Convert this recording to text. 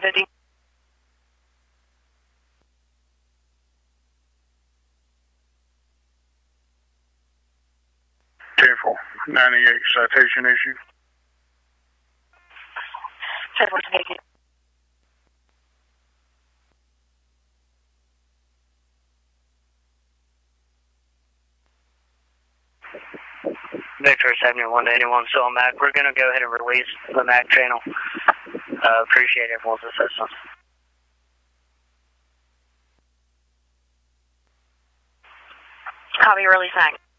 750. Careful. 98 citation issue. 750. Victor 71 to anyone still on MAC. We're going to go ahead and release the MAC channel. Appreciate everyone's assistance. Copy, release MAC.